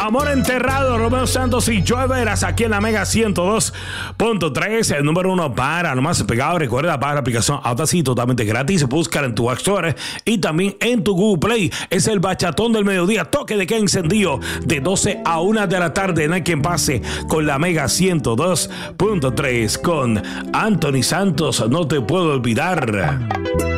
Amor Enterrado, Romeo Santos y Joe Veras aquí en la Mega 102.3, el número uno para lo más pegado. Recuerda, para la aplicación Audacity totalmente gratis. Búscala en tu App Store y también en tu Google Play. Es el bachatón del mediodía, toque de queda encendido de 12 a 1 de la tarde. No hay quien pase con la Mega 102.3 con Anthony Santos. No te puedo olvidar.